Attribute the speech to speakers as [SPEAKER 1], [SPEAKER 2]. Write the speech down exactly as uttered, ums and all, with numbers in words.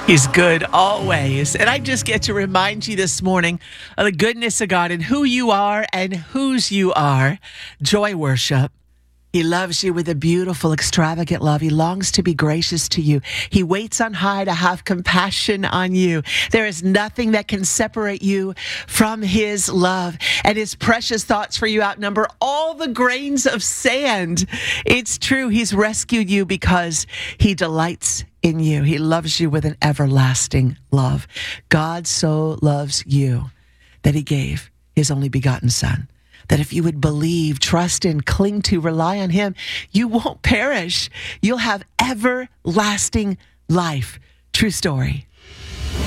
[SPEAKER 1] He's good always. And I just get to remind you this morning of the goodness of God and who you are and whose you are. Joy worship. He loves you with a beautiful, extravagant love. He longs to be gracious to you. He waits on high to have compassion on you. There is nothing that can separate you from his love. And his precious thoughts for you outnumber all the grains of sand. It's true. He's rescued you because he delights in you. He loves you with an everlasting love. God so loves you that he gave his only begotten Son, that if you would believe, trust in, cling to, rely on him, you won't perish. You'll have everlasting life. True story.